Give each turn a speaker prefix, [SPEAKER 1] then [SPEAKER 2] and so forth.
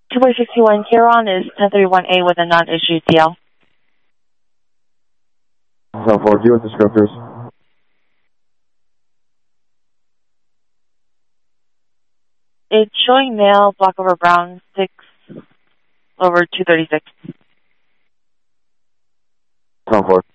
[SPEAKER 1] 261 Huron is 1031A with a non-issued DL.
[SPEAKER 2] South 4, G with descriptors.
[SPEAKER 1] It's showing male, black over brown, 6 over 236.
[SPEAKER 2] South 4.